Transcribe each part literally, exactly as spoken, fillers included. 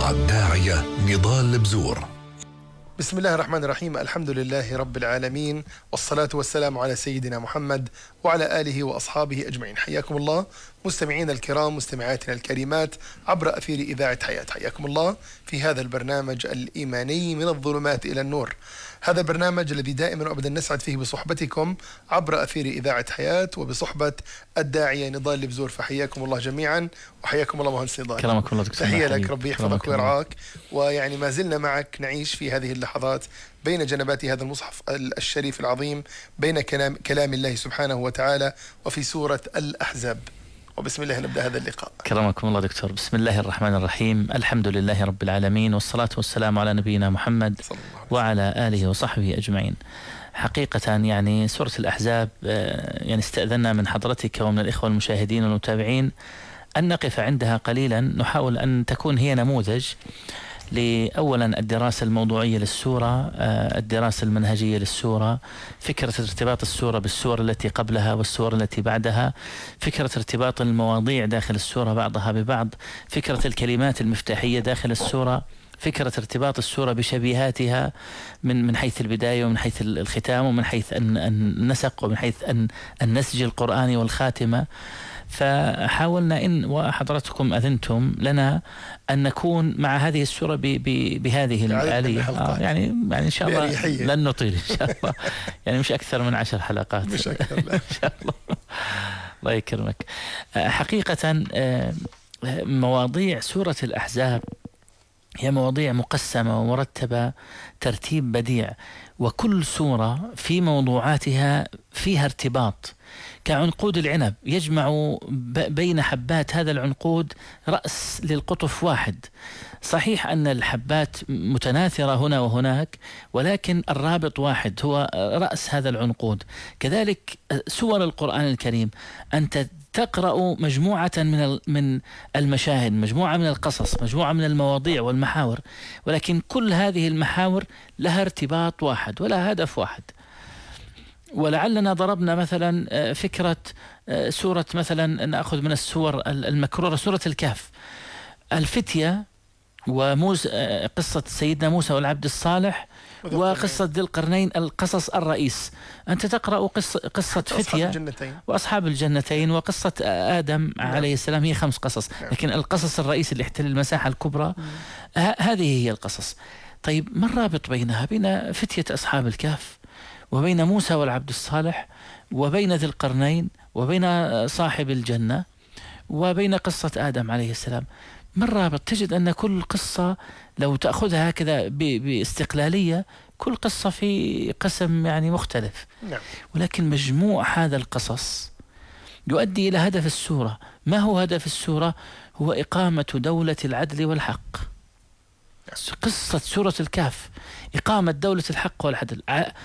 مع الداعية نضال البزور. بسم الله الرحمن الرحيم. الحمد لله رب العالمين، والصلاة والسلام على سيدنا محمد وعلى آله وأصحابه أجمعين. حياكم الله مستمعين الكرام، مستمعاتنا الكريمات عبر أثير إذاعة حياة. حياكم الله في هذا البرنامج الإيماني من الظلمات إلى النور. هذا البرنامج الذي دائما وأبدا نسعد فيه بصحبتكم عبر أثير إذاعة حياة وبصحبة الداعية نضال البزور. فحياكم الله جميعا وحياكم الله مهندس نضال. كرمكم الله دكتور. تحية لك، ربي يحفظك ويرعاك. ويعني ما زلنا معك نعيش في هذه اللحظات بين جنبات هذا المصحف الشريف العظيم، بين كلام, كلام الله سبحانه وتعالى وفي سورة الأحزاب. وبسم الله نبدأ هذا اللقاء. كرمكم الله دكتور. بسم الله الرحمن الرحيم، الحمد لله رب العالمين، والصلاة والسلام على نبينا محمد وعلى آله وصحبه أجمعين. حقيقة يعني سورة الأحزاب يعني استأذنا من حضرتك ومن الإخوة المشاهدين والمتابعين أن نقف عندها قليلا، نحاول أن تكون هي نموذج لأولا الدراسة الموضوعية للسورة، الدراسة المنهجية للسورة، فكرة ارتباط السورة بالسور التي قبلها والسور التي بعدها، فكرة ارتباط المواضيع داخل السورة بعضها ببعض، فكرة الكلمات المفتاحية داخل السورة، فكرة ارتباط السورة بشبيهاتها من من حيث البداية ومن حيث الختام ومن حيث النسق ومن حيث النسج القرآني والخاتمة. فحاولنا إن وحضرتكم أذنتم لنا أن نكون مع هذه السورة ب ب بهذه الآلية. آه يعني يعني إن شاء الله لن نطيل إن شاء الله، يعني مش أكثر من عشر حلقات مش أكثر لا. إن شاء الله. الله يكرمك. حقيقة مواضيع سورة الأحزاب هي مواضيع مقسمة ومرتبة ترتيب بديع، وكل سورة في موضوعاتها فيها ارتباط كعنقود العنب يجمع بين حبات هذا العنقود رأس للقطف واحد. صحيح أن الحبات متناثرة هنا وهناك، ولكن الرابط واحد هو رأس هذا العنقود. كذلك سور القرآن الكريم، أنت تقرأ مجموعة من من المشاهد، مجموعة من القصص، مجموعة من المواضيع والمحاور، ولكن كل هذه المحاور لها ارتباط واحد ولا هدف واحد. ولعلنا ضربنا مثلا فكرة سورة، مثلا نأخذ من السور المكرورة سورة الكهف، الفتية وموسى، قصة سيدنا موسى والعبد الصالح، وقصة ذي القرنين، القصص الرئيس. أنت تقرأ قصة, قصة فتية وأصحاب الجنتين وقصة آدم نعم. عليه السلام، هي خمس قصص نعم. لكن القصص الرئيس اللي يحتل المساحة الكبرى هذه هي القصص. طيب ما الرابط بينها؟ بين فتية أصحاب الكهف وبين موسى والعبد الصالح وبين ذي القرنين وبين صاحب الجنة وبين قصة آدم عليه السلام. ما الرابط؟ تجد أن كل قصة لو تأخذها هكذا باستقلالية كل قصة في قسم يعني مختلف نعم. ولكن مجموع هذا القصص يؤدي إلى هدف السورة. ما هو هدف السورة؟ هو إقامة دولة العدل والحق. قصة سورة الكهف إقامة دولة الحق والعدل،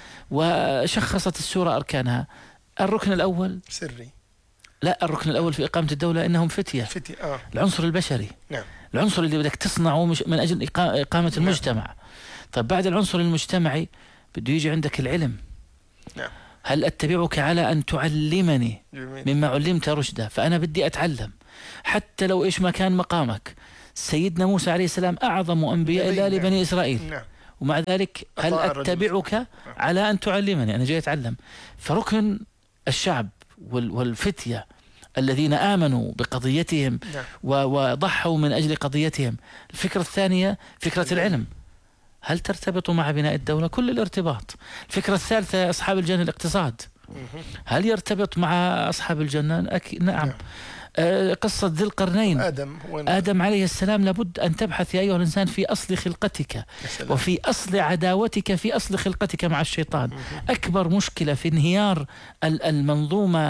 وشخصت السورة أركانها. الركن الأول سري، لا الركن الأول في إقامة الدولة إنهم فتية, فتية. آه. العنصر البشري نعم. العنصر اللي بدك تصنعه مش من أجل إقامة المجتمع نعم. طيب بعد العنصر المجتمعي بده يجي عندك العلم نعم. هل أتبعك على أن تعلمني جميل. مما علمت رشدا؟ فأنا بدي أتعلم حتى لو إيش ما كان مقامك. سيدنا موسى عليه السلام أعظم أنبياء الله نعم. لبني إسرائيل نعم. ومع ذلك هل أتبعك نعم. على أن تعلمني؟ أنا جاي أتعلم. فركن الشعب والفتية الذين آمنوا بقضيتهم نعم. وضحوا من أجل قضيتهم. الفكرة الثانية فكرة العلم، هل ترتبط مع بناء الدولة؟ كل الارتباط. الفكرة الثالثة أصحاب الجنة الاقتصاد، هل يرتبط مع أصحاب الجنة؟ أك... نعم, نعم. آه قصة ذي القرنين آدم, آدم عليه السلام، لابد أن تبحث يا أيها الإنسان في أصل خلقتك وفي أصل عداوتك في أصل خلقتك مع الشيطان. أكبر مشكلة في انهيار المنظومة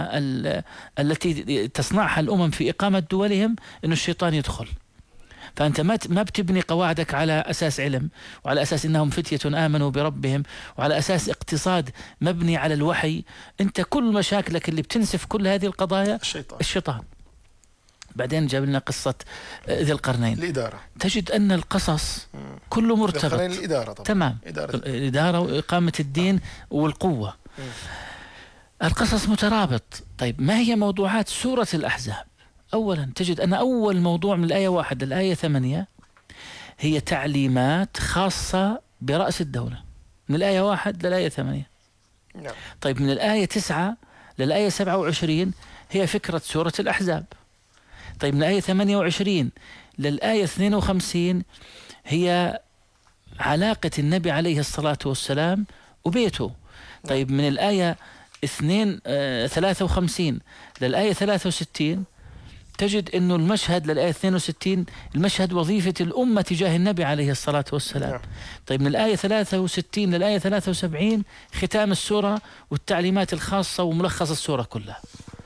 التي تصنعها الأمم في إقامة دولهم إنه الشيطان يدخل. فأنت ما ما بتبني قواعدك على أساس علم، وعلى أساس إنهم فتية آمنوا بربهم، وعلى أساس اقتصاد مبني على الوحي. أنت كل مشاكلك اللي بتنسف كل هذه القضايا الشيطان, الشيطان. بعدين جاب لنا قصة ذي القرنين، الإدارة. تجد أن القصص كله مرتبط. الإدارة طبعا. تمام، إدارة. الإدارة وإقامة الدين والقوة. مم. القصص مترابط. طيب ما هي موضوعات سورة الأحزاب؟ أولا تجد أن أول موضوع من الآية واحد الآية ثمانية هي تعليمات خاصة برأس الدولة من الآية واحد للآية ثمانية. نعم. طيب من الآية تسعة للآية سبعة وعشرين هي فكرة سورة الأحزاب. طيب من الآية ثمانية وعشرين للآية اثنين وخمسين هي علاقة النبي عليه الصلاة والسلام وبيته. طيب من الآية اثنين آه ثلاثة وخمسين للآية ثلاثة وستين تجد أنه المشهد للآية اثنين وستين المشهد وظيفة الأمة تجاه النبي عليه الصلاة والسلام. نعم. طيب من الآية ثلاثة وستين للآية ثلاثة وسبعين ختام السورة والتعليمات الخاصة وملخص السورة كلها.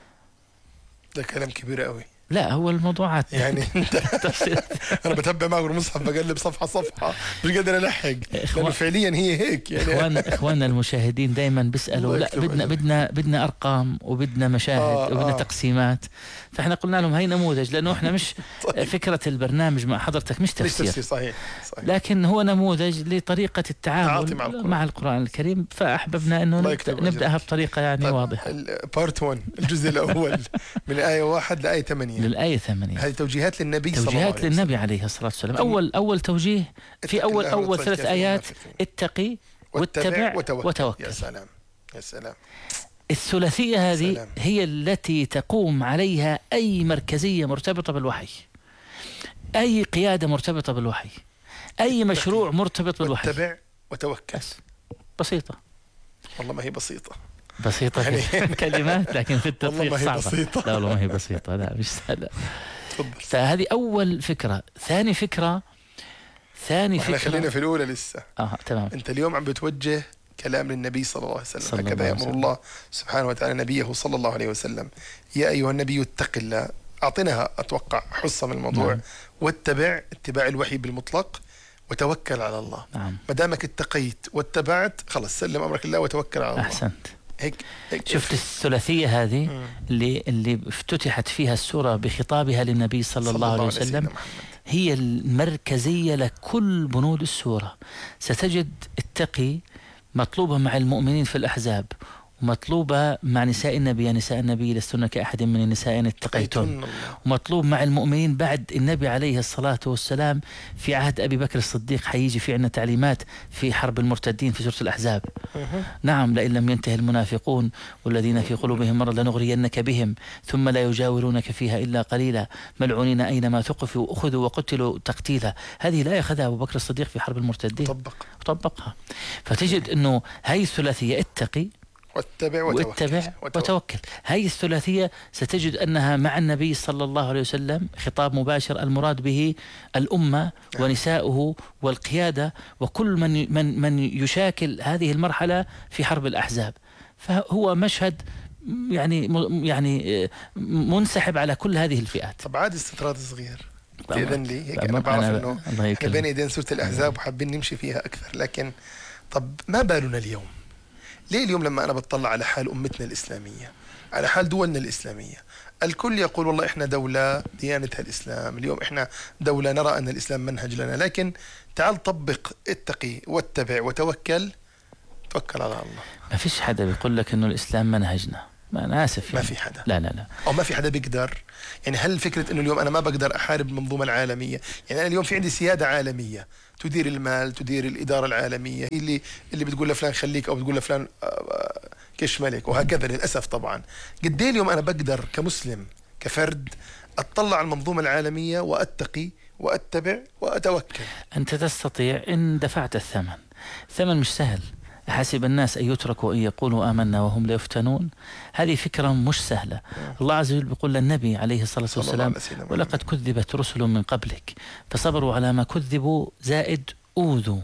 ده كلام كبير قوي. لا هو الموضوعات يعني انت انا بتابع معه المصحف بقلب صفحه صفحه مش قادر الحق لانه فعليا هي هيك يعني. اخواننا اخواننا المشاهدين دائما بيسالوا لا بدنا بدنا بدنا ارقام وبدنا مشاهد آه وبدنا آه. تقسيمات. فاحنا قلنا لهم هي نموذج لانه احنا مش طيب. فكره البرنامج مع حضرتك مش مش تفسير, تفسير صحيح. صحيح. لكن هو نموذج لطريقه التعامل مع القرآن. مع القرآن الكريم. فاحببنا انه نبدأ نبداها بطريقه يعني طيب. واضحه. بارت واحد الجزء الاول من آية واحد لآية ثمانية. للآية ثمانية هذه توجيهات للنبي صلى الله عليه توجيهات وسلم. للنبي عليه الصلاة والسلام. أول أول توجيه في أول أول ثلاث آيات اتقي واتبع وتوكل, وتوكل. يا سلام يا سلام. الثلاثية هذه سلام. هي التي تقوم عليها أي مركزية مرتبطة بالوحي، أي قيادة مرتبطة بالوحي، أي مشروع مرتبط بالوحي. واتبع وتوكل. بس بسيطة. والله ما هي بسيطة. بسيطة يعني كلمات لكن في التطبيق صعبة. بسيطة. لا والله ما هي بسيطة. لا مش سهلة. تفضل. فهذه أول فكرة. ثاني فكرة ثاني احنا فكرة خلينا في الأولى لسه. اه تمام. أنت اليوم عم بتوجه كلام للنبي صلى الله عليه وسلم. صلى هكذا الله عليه يأمر وسلم. الله سبحانه وتعالى نبيه صلى الله عليه وسلم. يا أيها النبي اتق الله. أعطيناها أتوقع حصة من الموضوع. نعم. واتبع اتباع الوحي بالمطلق وتوكل على الله. نعم. ما دامك اتقيت واتبعت خلص سلم أمرك الله وتوكل على الله. أحسنت. هيك هيك شفت الثلاثية هذه مم. اللي اللي افتتحت فيها السورة بخطابها للنبي صلى, صلى الله عليه على سيدنا وسلم محمد. هي المركزية لكل بنود السورة. ستجد التقي مطلوبة مع المؤمنين في الأحزاب ومطلوبة مع نساء النبي. يا نساء النبي لستن كأحد من النساء اتقيتن. ومطلوب مع المؤمنين بعد النبي عليه الصلاة والسلام في عهد أبي بكر الصديق. حيجي في عنا تعليمات في حرب المرتدين في سورة الأحزاب. نعم لئن لم ينتهي المنافقون والذين في قلوبهم مرض لنغرينك بهم ثم لا يجاورونك فيها إلا قليلا ملعونين أينما ثقفوا أخذوا وقتلوا تقتيلا. هذه لا أخذها أبو بكر الصديق في حرب المرتدين. طبق. طبقها. فتجد أنه هاي الثلاثية اتقي واتبع واتبع وتوكل. وتوكل. هاي الثلاثية ستجد أنها مع النبي صلى الله عليه وسلم خطاب مباشر. المراد به الأمة ونساؤه والقيادة وكل من من من يشاكل هذه المرحلة في حرب الأحزاب. فهو مشهد يعني يعني منسحب على كل هذه الفئات. طب عادي استطراد صغير تأذن لي هيك. أنا أنا بعرف إنه الله إحنا بين إيدين سورة الأحزاب وحابين نمشي فيها أكثر. لكن طب ما بالنا اليوم؟ ليه اليوم لما أنا بتطلع على حال أمتنا الإسلامية على حال دولنا الإسلامية الكل يقول والله إحنا دولة ديانتها الإسلام. اليوم إحنا دولة نرى أن الإسلام منهج لنا. لكن تعال طبق اتقي واتبع وتوكل. توكل على الله. ما فيش حدا بيقول لك إنه الإسلام منهجنا. ما أنا آسف يعني. ما في حدا. لا لا لا. أو ما في حدا بيقدر. يعني هل فكرة إنه اليوم أنا ما بقدر أحارب المنظومة العالمية؟ يعني أنا اليوم في عندي سيادة عالمية تدير المال تدير الإدارة العالمية اللي اللي بتقول لفلان خليك أو بتقول لفلان كش ملك وهكذا. للأسف طبعا قد ايه اليوم أنا بقدر كمسلم كفرد أطلع على المنظومة العالمية وأتقي وأتبع وأتوكل. أنت تستطيع إن دفعت الثمن. الثمن مش سهل. حسب الناس أن يتركوا أن يقولوا آمنا وهم لا يفتنون. هذه فكرة مش سهلة. الله عز وجل بيقول للنبي عليه الصلاة والسلام ولقد كذبت رسل من قبلك فصبروا على ما كذبوا زائد أوذوا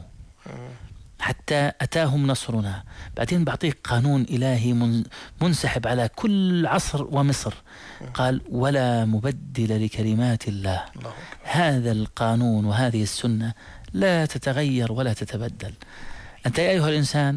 حتى أتاهم نصرنا. بعدين بعطيك قانون إلهي منسحب على كل عصر ومصر. قال ولا مبدل لكلمات الله. هذا القانون وهذه السنة لا تتغير ولا تتبدل. أنت يا أيها الإنسان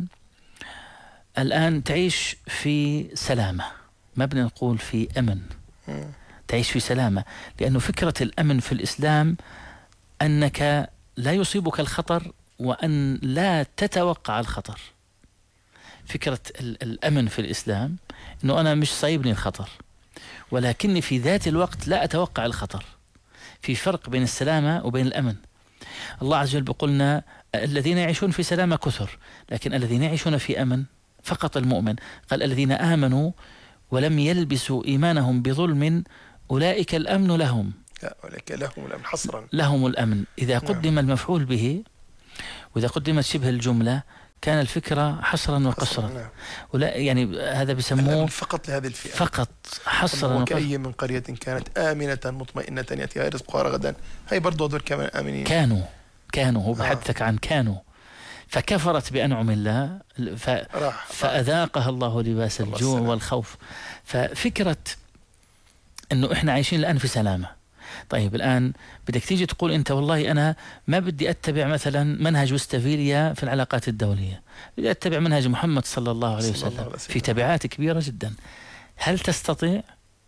الآن تعيش في سلامة. ما بدنا نقول في أمن. تعيش في سلامة لأنه فكرة الأمن في الإسلام أنك لا يصيبك الخطر وأن لا تتوقع الخطر. فكرة الأمن في الإسلام أنه أنا مش صايبني الخطر ولكني في ذات الوقت لا أتوقع الخطر. في فرق بين السلامة وبين الأمن. الله عز وجل بيقولنا الذين يعيشون في سلامة كثر، لكن الذين يعيشون في أمن فقط المؤمن. قال الذين آمنوا ولم يلبسوا إيمانهم بظلم أولئك الأمن لهم. لا أولئك لهم الأمن حصرا. لهم الأمن. إذا قدم نعم. المفعول به وإذا قدمت شبه الجملة كان الفكرة حصرا وقصرا. نعم. ولا يعني هذا بيسموه فقط لهذه الفئة، فقط حصرا. وكأي من قرية كانت آمنة مطمئنة يأتيها رزقها رغدا، هي برضو هذول كمان آمنين. كانوا كانوا هو بحدثك آه. عن كانوا، فكفرت بأنعم الله ف... فأذاقها الله لباس الجوع والخوف. ففكرة أنه إحنا عايشين الآن في سلامة. طيب الآن بدك تيجي تقول أنت والله أنا ما بدي أتبع مثلا منهج وستفيليا في العلاقات الدولية، بدي أتبع منهج محمد صلى الله عليه وسلم في تبعات كبيرة جدا. هل تستطيع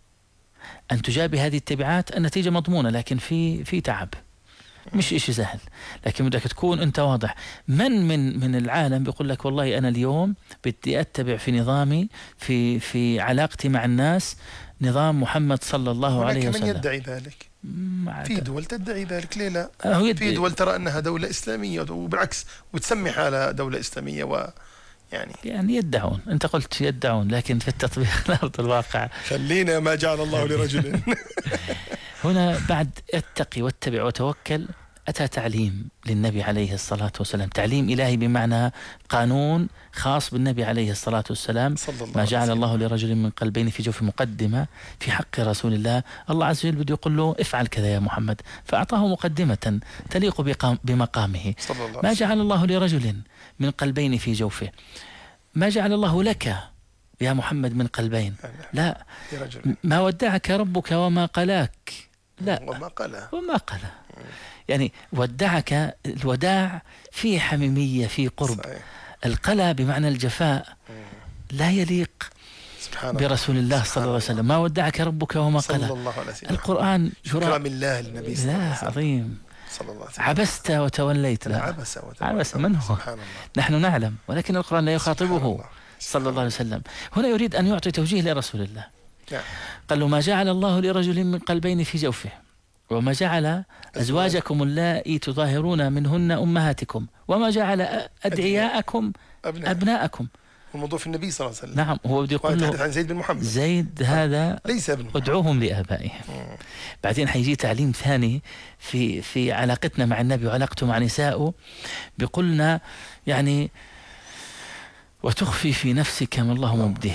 أن تجابي هذه التبعات؟ النتيجة مضمونة، لكن في في تعب، مش إشي سهل. لكن بدك تكون أنت واضح. من من من العالم بيقول لك والله أنا اليوم بدي أتبع في نظامي في في علاقتي مع الناس نظام محمد صلى الله عليه وسلم. من يدعي ذلك؟ في دول تدعي ذلك، ليه لا؟ في دول ترى أنها دولة إسلامية وبالعكس وتسمي حالها دولة إسلامية و يعني يعني يدعون. أنت قلت يدعون، لكن في التطبيق الأرض الواقع خلينا ما جعل الله لرجل. هنا بعد اتقي واتبع وتوكل أتى تعليم للنبي عليه الصلاة والسلام، تعليم إلهي بمعنى قانون خاص بالنبي عليه الصلاة والسلام. ما جعل الله لرجل من قلبين في جوف مقدمة في حق رسول الله. الله عز وجل بده يقول له افعل كذا يا محمد، فأعطاه مقدمة تليق بمقامه. ما جعل الله لرجل من قلبين في جوفه. ما جعل الله لك يا محمد من قلبين، لا. ما ودعك ربك وما قلاك، لا. وما قلا وما قلا يعني ودعك. الوداع فيه حميمية، فيه قرب. صحيح. القلا بمعنى الجفاء لا يليق برسول الله صلى الله عليه وسلم. ما ودعك ربك وما قلا. القرآن كرم الله للنبي صلى الله عليه وسلم. عظيم. صلى الله عليه وسلم. عبست وتوليت. لا عبس وتوليت. عبس من هو؟ نحن نعلم، ولكن القرآن لا يخاطبه صلى الله عليه وسلم. هنا يريد أن يعطي توجيه لرسول الله. نعم. قال له ما جعل الله لرجل من قلبين في جوفه وما جعل أزواجكم اللائي تظاهرون منهن أمهاتكم وما جعل أدعياءكم أبناء. أبناءكم. الموضوع في النبي صلى الله عليه وسلم. نعم. هو بده يقول له عن زيد بن محمد. زيد هذا ليس ابن محمد. ادعوهم لآبائهم. بعدين حيجي تعليم ثاني في في علاقتنا مع النبي وعلاقته مع نسائه. بيقولنا يعني وتخفي في نفسك ما الله مبديه.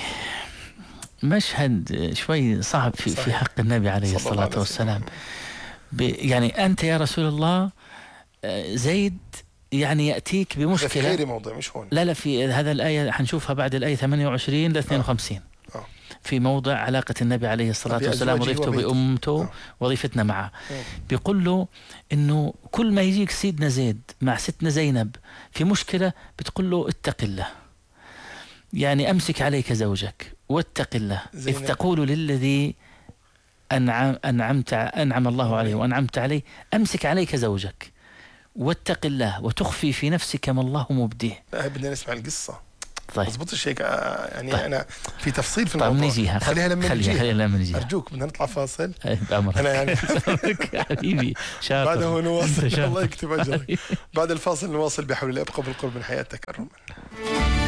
مشهد شوي صعب في صحيح. في حق النبي عليه الصلاة والسلام. يعني أنت يا رسول الله زيد يعني يأتيك بمشكلة في غير موضوع مش هون. لا لا في هذا الآية حنشوفها بعد الآية ثمانية وعشرين ل اثنين وخمسين آه. آه. في موضع علاقة النبي عليه الصلاة والسلام وظيفته بأمته آه. وظيفتنا معه. آه. بيقول له إنه كل ما يجيك سيدنا زيد مع ستنا زينب في مشكلة بتقول له اتق الله، يعني أمسك عليك زوجك واتق الله، إذ تقول للذي أنعم أنعمت أنعم الله عليه وأنعمت عليه أمسك عليك زوجك واتق الله وتخفي في نفسك ما الله مبديه. لا بدنا نسمع القصة. طيب مضبوطش هيك يعني. طيب. أنا في تفصيل في طيب الموضوع. نجيها. خليها لما نجيها. خليها لما نجيها. أرجوك بدنا نطلع فاصل. بأمرك. أنا يعني حبيبي شاطر. بعده نواصل. الله يكتب أجرك. بعد الفاصل نواصل بحول الله. أبقى بالقرب من حياتك الرومان.